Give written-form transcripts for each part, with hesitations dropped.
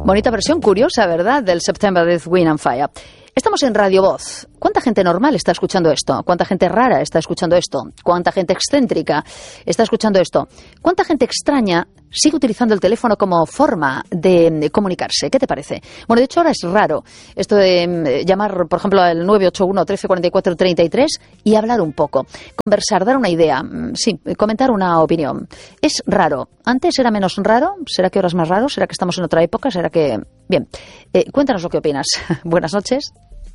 Bonita versión, curiosa, ¿verdad?, del September Death, Wind and Fire. Estamos en Radio Voz. ¿Cuánta gente normal está escuchando esto? ¿Cuánta gente rara está escuchando esto? ¿Cuánta gente excéntrica está escuchando esto? ¿Cuánta gente extraña sigue utilizando el teléfono como forma de comunicarse? ¿Qué te parece? Bueno, de hecho ahora es raro esto de llamar, por ejemplo, al 981 13 44 33 y hablar un poco, conversar, dar una idea, sí, comentar una opinión. Es raro. ¿Antes era menos raro? ¿Será que ahora es más raro? ¿Será que estamos en otra época? ¿Será que...? Bien, cuéntanos lo que opinas. Buenas noches.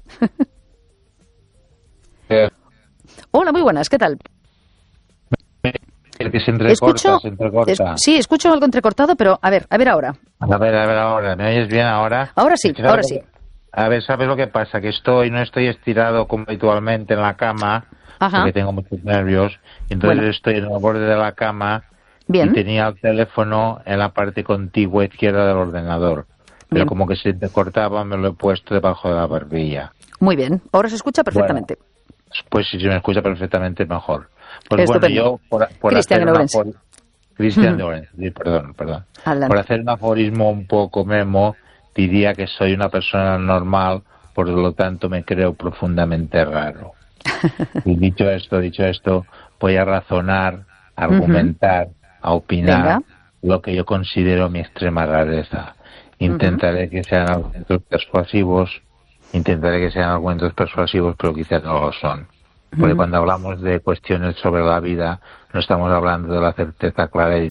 Hola, muy buenas, ¿qué tal? Que se entrecorta, sí, escucho algo entrecortado, pero a ver ahora. A ver ahora, ¿me oyes bien ahora? Ahora sí, ahora sí. A ver, ¿sabes lo que pasa? Que no estoy estirado como habitualmente en la cama, porque tengo muchos nervios, y entonces estoy en el borde de la cama. Bien. Y tenía el teléfono en la parte contigua izquierda del ordenador. Pero como que se entrecortaba, me lo he puesto debajo de la barbilla. Muy bien, ahora se escucha perfectamente. Bueno, pues si se me escucha perfectamente, mejor. Pues estupendo. Bueno, yo por Cristian hacer de Orense. Cristian de Orense, sí, perdón. Adelante. Por hacer un aforismo un poco memo, diría que soy una persona normal, por lo tanto me creo profundamente raro. Y dicho esto, voy a razonar, a argumentar, a opinar lo que yo considero mi extrema rareza. Intentaré que sean argumentos persuasivos, pero quizás no lo son. Porque cuando hablamos de cuestiones sobre la vida, no estamos hablando de la certeza clara y